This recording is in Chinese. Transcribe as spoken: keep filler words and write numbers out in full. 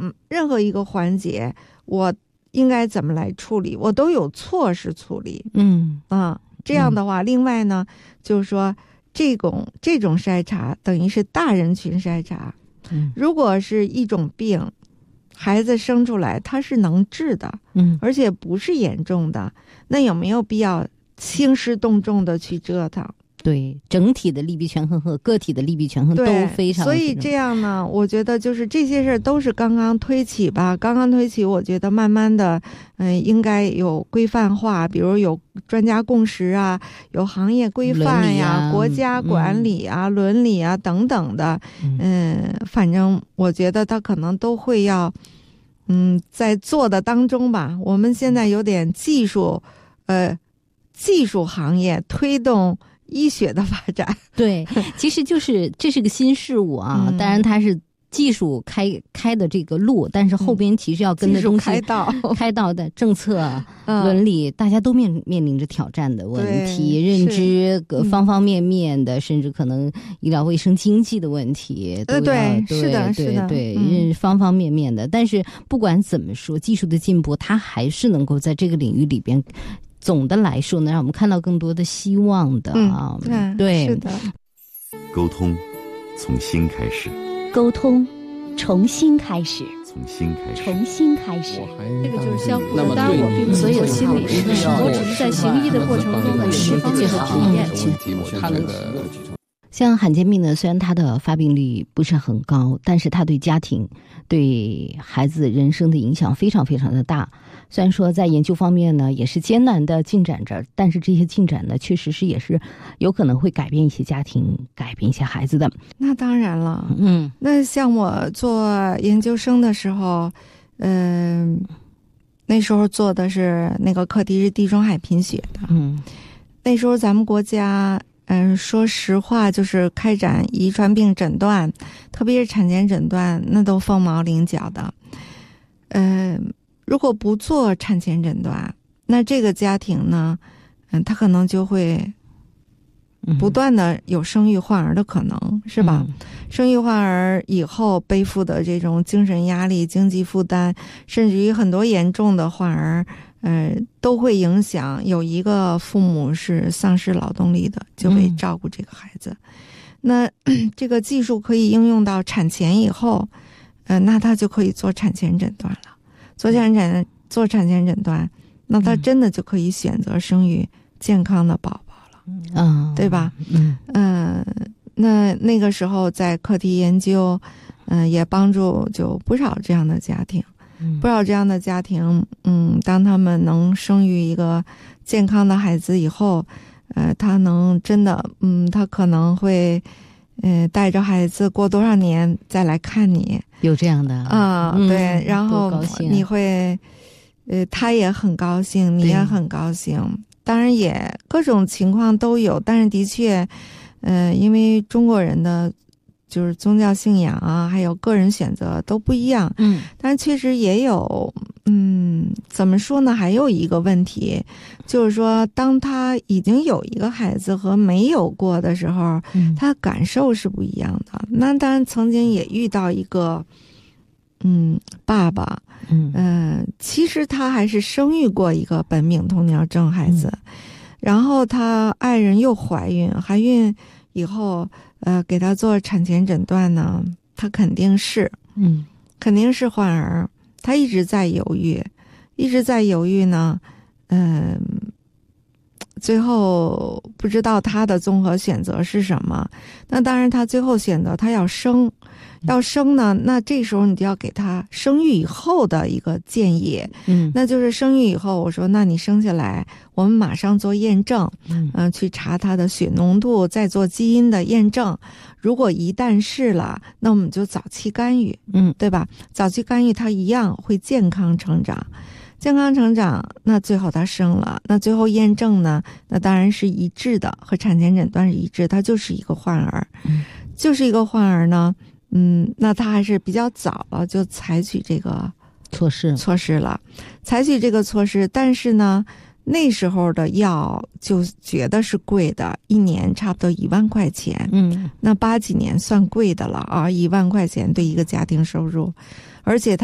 任何一个环节我应该怎么来处理，我都有措施处理。 嗯啊，这样的话，另外呢，就是说这种这种筛查等于是大人群筛查。 嗯， 如果是一种病，孩子生出来他是能治的， 嗯， 而且不是严重的，那有没有必要兴师动众的去折腾？ 对，整体的利弊权衡和个体的利弊权衡都非常。 所以这样呢，我觉得就是这些事儿都是刚刚推起吧，刚刚推起，我觉得慢慢的，嗯、呃，应该有规范化，比如有专家共识啊，有行业规范呀、 啊、 国家管理啊、嗯、伦理啊等等的，嗯、呃，反正我觉得他可能都会要，嗯，在做的当中吧。我们现在有点技术，呃，技术行业推动医学的发展。 对，其实就是这是个新事物啊，嗯、当然它是技术开开的这个路，但是后边其实要跟的东西、 嗯、开道开道的政策、嗯、伦理，大家都面面临着挑战的问题，认知各方方面面的、嗯，甚至可能医疗卫生经济的问题， 呃，对， 对， 是的， 对是的， 对， 嗯、 方方面面的。但是不管怎么说，技术的进步，它还是能够在这个领域里边。总的来说呢，让我们看到更多的希望的啊， 嗯、 对， 是的。 沟通从心开始， 沟通从心开始， 从心开始， 从心开始。 这个就是相互的，当然我并不是做心理师，我只是在行医的过程中的十方面的体验。 他能像罕见病呢，虽然它的发病率不是很高，但是它对家庭、对孩子人生的影响非常非常的大。虽然说在研究方面呢也是艰难的进展着，但是这些进展呢确实是也是有可能会改变一些家庭，改变一些孩子的。 那当然了， 嗯， 那像我做研究生的时候，嗯、呃，那时候做的是那个课题是地中海贫血的， 嗯， 那时候咱们国家。嗯，说实话，就是开展遗传病诊断，特别是产前诊断，那都凤毛麟角的。嗯、呃，如果不做产前诊断，那这个家庭呢，嗯，他可能就会不断的有生育患儿的可能，嗯、是吧？嗯、生育患儿以后背负的这种精神压力、经济负担，甚至于很多严重的患儿。呃，都会影响有一个父母是丧失劳动力的，就会照顾这个孩子。嗯、那这个技术可以应用到产前以后，呃，那他就可以做产前诊断了。做产前做产前诊断，那他真的就可以选择生育健康的宝宝了， 嗯， 对吧？ 嗯嗯、呃，那那个时候在课题研究，嗯、呃，也帮助就不少这样的家庭。不少这样的家庭，嗯，当他们能生育一个健康的孩子以后，呃，他能真的，嗯，他可能会，呃，带着孩子过多少年再来看你， 有这样的啊、嗯，对，然后你会，呃，他也很高兴，你也很高兴，当然也各种情况都有，但是的确，呃，因为中国人的。就是宗教信仰啊，还有个人选择都不一样， 嗯， 但是确实也有，嗯，怎么说呢？还有一个问题，就是说，当他已经有一个孩子和没有过的时候， 嗯、 他感受是不一样的。那当然，曾经也遇到一个，嗯，爸爸， 嗯， 呃，其实他还是生育过一个本丙酮尿症孩子，嗯、然后他爱人又怀孕，怀孕以后。呃，给他做产前诊断呢，他肯定是， 嗯， 肯定是患儿，他一直在犹豫，一直在犹豫呢，嗯、呃，最后不知道他的综合选择是什么。那当然，他最后选择他要生，要生呢，那这时候你就要给他生育以后的一个建议， 嗯， 那就是生育以后，我说，那你生下来，我们马上做验证， 嗯、 呃，去查他的血浓度，再做基因的验证。如果一旦是了，那我们就早期干预， 嗯， 对吧？早期干预，他一样会健康成长，健康成长。那最后他生了，那最后验证呢？那当然是一致的，和产前诊断是一致，他就是一个患儿， 嗯、 就是一个患儿呢。嗯，那他还是比较早了，就采取这个措施措施了，采取这个措施，但是呢。那时候的药就觉得是贵的，一年差不多一万块钱。 嗯， 那八几年算贵的了啊，一万块钱对一个家庭收入，而且他。